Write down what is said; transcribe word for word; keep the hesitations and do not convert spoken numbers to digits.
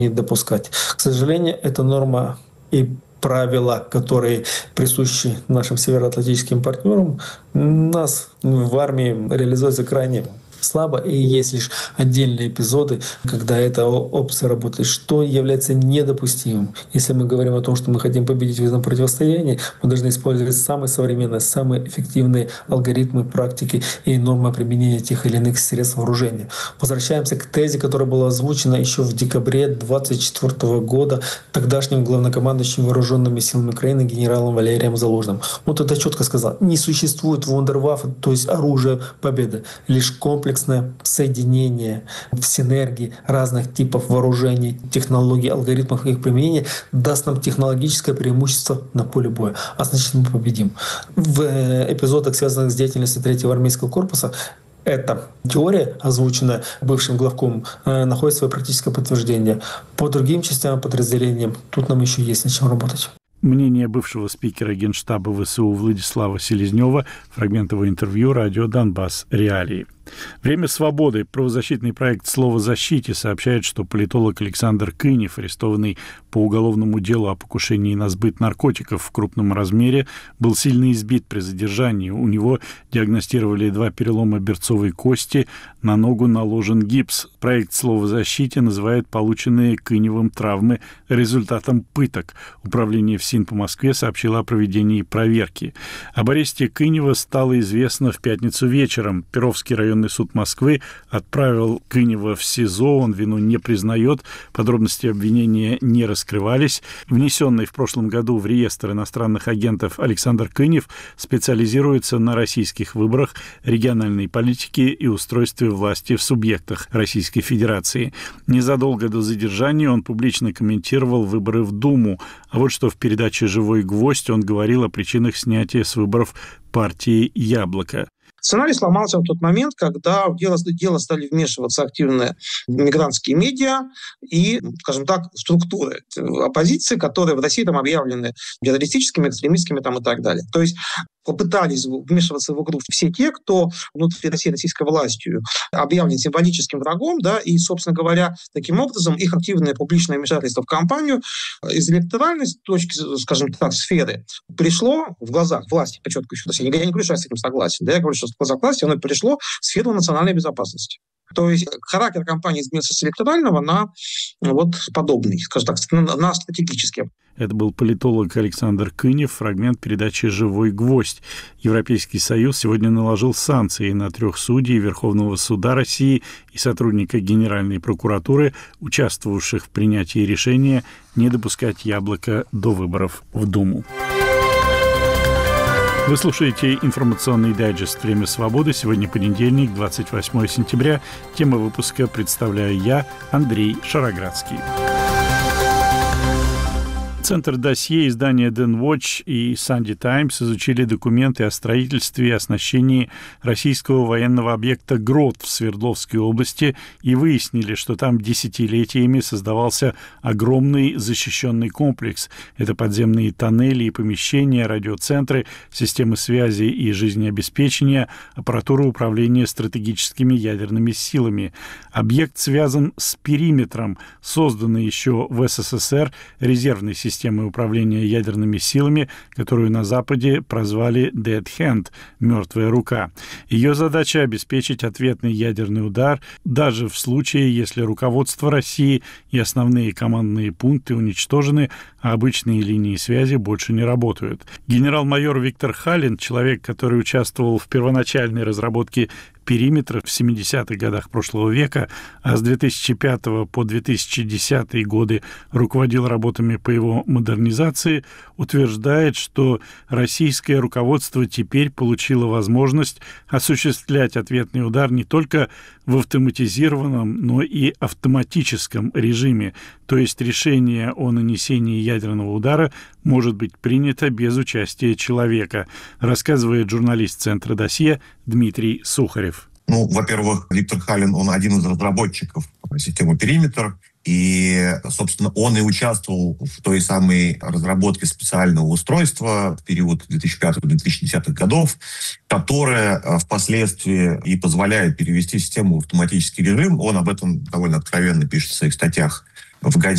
не допускать. К сожалению, эта норма и правила, которые присущи нашим североатлантическим партнерам, у нас в армии реализуются крайне слабо, и есть лишь отдельные эпизоды, когда эта опция работает, что является недопустимым. Если мы говорим о том, что мы хотим победить в этом противостоянии, мы должны использовать самые современные, самые эффективные алгоритмы, практики и нормы применения тех или иных средств вооружения. Возвращаемся к тезе, которая была озвучена еще в декабре две тысячи двадцать четвёртого года тогдашним главнокомандующим вооруженными силами Украины генералом Валерием Залужным. Он тогда четко сказал: не существует вундерваффе, то есть оружие победы, лишь комплекс соединение в синергии разных типов вооружений, технологий, алгоритмов их применения даст нам технологическое преимущество на поле боя. А значит, мы победим. В эпизодах, связанных с деятельностью третьего армейского корпуса, эта теория, озвученная бывшим главком, находит свое практическое подтверждение. По другим частям подразделениям тут нам еще есть над чем работать. Мнение бывшего спикера Генштаба ВСУ Владислава Селезнева, фрагментовое интервью радио «Донбасс. Реалии». «Время свободы». Правозащитный проект «Слово защите» сообщает, что политолог Александр Кынев, арестованный по уголовному делу о покушении на сбыт наркотиков в крупном размере, был сильно избит при задержании. У него диагностировали два перелома берцовой кости, на ногу наложен гипс. Проект «Слово защите» называет полученные Кыневым травмы результатом пыток. Управление ФСИН по Москве сообщило о проведении проверки. Об аресте Кынева стало известно в пятницу вечером. Перовский районный суд Москвы отправил Кынева в СИЗО, он вину не признает, подробности обвинения не раскрывались. Внесенный в прошлом году в реестр иностранных агентов Александр Кынев специализируется на российских выборах, региональной политике и устройстве власти в субъектах Российской Федерации. Незадолго до задержания он публично комментировал выборы в Думу, а вот что в передаче «Живой гвоздь» он говорил о причинах снятия с выборов партии «Яблоко». Сценарий сломался в тот момент, когда в дело, дело стали вмешиваться активные мигрантские медиа и, скажем так, структуры оппозиции, которые в России там объявлены террористическими, экстремистскими там, и так далее. То есть попытались вмешиваться в игру все те, кто внутри России российской властью объявлен символическим врагом, да, и, собственно говоря, таким образом их активное публичное вмешательство в кампанию из электоральной точки, скажем так, сферы пришло в глазах власти, подчеркиваю, я не говорю, что я с этим согласен, да, я говорю, что в глазах власти оно перешло в сферу национальной безопасности. То есть характер кампании изменился с электорального на вот подобный, скажем так, на стратегический. Это был политолог Александр Кынев, фрагмент передачи «Живой гвоздь». Европейский Союз сегодня наложил санкции на трех судей Верховного суда России и сотрудника Генеральной прокуратуры, участвовавших в принятии решения не допускать «Яблоко» до выборов в Думу. Вы слушаете информационный дайджест «Время свободы». Сегодня понедельник, двадцать восьмое сентября. Тема выпуска представляю я, Андрей Шароградский. Центр досье издания Дэн Watch и Sunday Times изучили документы о строительстве и оснащении российского военного объекта «Грот» в Свердловской области и выяснили, что там десятилетиями создавался огромный защищенный комплекс. Это подземные тоннели и помещения, радиоцентры, системы связи и жизнеобеспечения, аппаратура управления стратегическими ядерными силами. Объект связан с периметром, созданный еще в СССР резервной системой системы управления ядерными силами, которую на Западе прозвали «Dead Hand» — «мертвая рука». Ее задача — обеспечить ответный ядерный удар даже в случае, если руководство России и основные командные пункты уничтожены, а обычные линии связи больше не работают. Генерал-майор Виктор Халин, человек, который участвовал в первоначальной разработке периметра в семидесятых годах прошлого века, а с две тысячи пятого по две тысячи десятые годы руководил работами по его модернизации, утверждает, что российское руководство теперь получило возможность осуществлять ответный удар не только в автоматизированном, но и автоматическом режиме, то есть решение о нанесении ядерного удара может быть принято без участия человека, рассказывает журналист Центра досье Дмитрий Сухарев. Ну, во-первых, Виктор Халин, он один из разработчиков системы «Периметр», и, собственно, он и участвовал в той самой разработке специального устройства в период две тысячи пятого - две тысячи десятых годов, которое впоследствии и позволяет перевести систему в автоматический режим. Он об этом довольно откровенно пишет в своих статьях в газете.